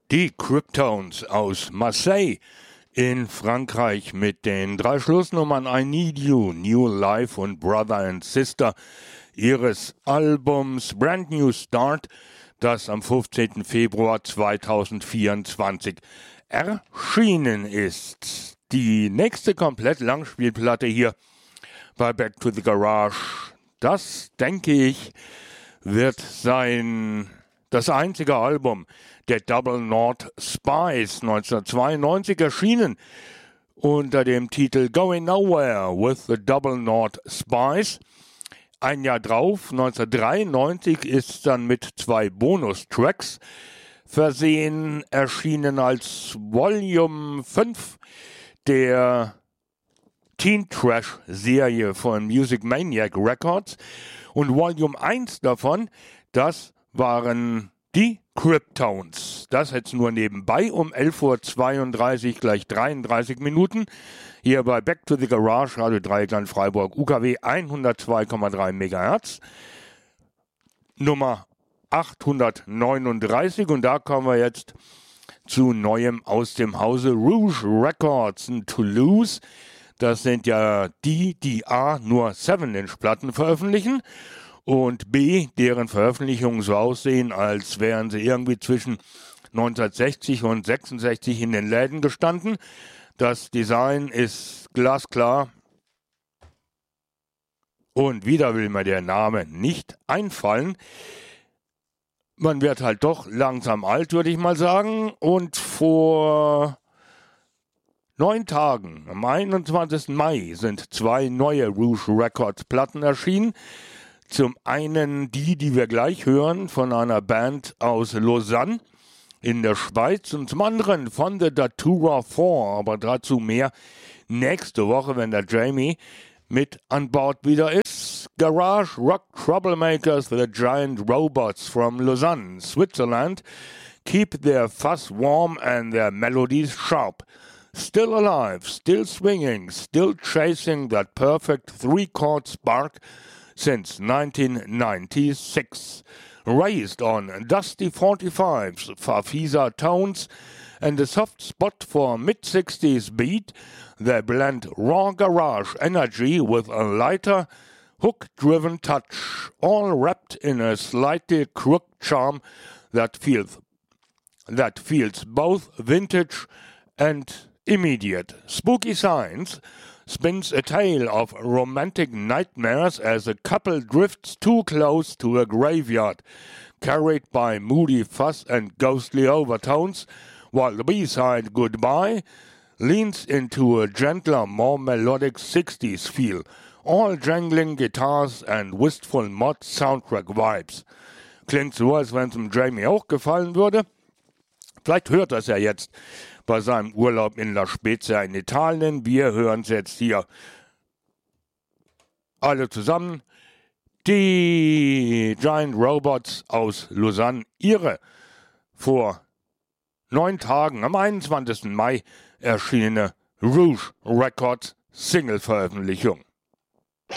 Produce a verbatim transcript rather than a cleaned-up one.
Die Cryptones aus Marseille in Frankreich mit den drei Schlussnummern I Need You, New Life und Brother and Sister ihres Albums Brand New Start, das am fünfzehnten Februar zweitausendvierundzwanzig erschienen ist. Die nächste Komplett-Langspielplatte hier bei Back to the Garage, das, denke ich, wird sein das einzige Album der Double Knot Spies, neunzehnhundertzweiundneunzig erschienen unter dem Titel Going Nowhere with the Double Knot Spies. Ein Jahr drauf, neunzehnhundertdreiundneunzig, ist dann mit zwei Bonustracks versehen, erschienen als Volume fünf der Teen Trash Serie von Music Maniac Records, und Volume eins davon, das waren die Cryptones. Das jetzt nur nebenbei um elf Uhr zweiunddreißig, gleich dreiunddreißig Minuten. Hier bei Back to the Garage, Radio Dreieckland Freiburg, U K W hundertzwei Komma drei Megahertz. Nummer achthundertneununddreißig, und da kommen wir jetzt zu Neuem aus dem Hause Rouge Records in Toulouse. Das sind ja die, die A, nur sieben Inch Platten veröffentlichen und B, deren Veröffentlichungen so aussehen, als wären sie irgendwie zwischen neunzehnhundertsechzig und sechsundsechzig in den Läden gestanden. Das Design ist glasklar und wieder will mir der Name nicht einfallen. Man wird halt doch langsam alt, würde ich mal sagen, und vor neun Tagen, am einundzwanzigsten Mai, sind zwei neue Rouge Records Platten erschienen. Zum einen die, die wir gleich hören, von einer Band aus Lausanne in der Schweiz, und zum anderen von The Datura vier, aber dazu mehr nächste Woche, wenn der Jamie mit an Bord wieder ist. Garage Rock Troublemakers, The Giant Robots from Lausanne, Switzerland, keep their fuzz warm and their melodies sharp. Still alive, still swinging, still chasing that perfect three-chord spark since nineteen ninety-six. Raised on dusty forty-fives, Farfisa tones, and a soft spot for mid-sixties beat, they blend raw garage energy with a lighter, hook-driven touch, all wrapped in a slightly crooked charm that feels, that feels both vintage and immediate. Spooky Science spins a tale of romantic nightmares as a couple drifts too close to a graveyard, carried by moody fuzz and ghostly overtones, while the B-side Goodbye leans into a gentler, more melodic sixties feel, all jangling guitars and wistful mod soundtrack vibes. Klingt so, als wenn es dem Jamie auch gefallen würde. Vielleicht hört das ja jetzt bei seinem Urlaub in La Spezia in Italien. Wir hören es jetzt hier alle zusammen. Die Giant Robots aus Lausanne, ihre vor neun Tagen, am einundzwanzigsten Mai erschienene Rouge Records Single-Veröffentlichung.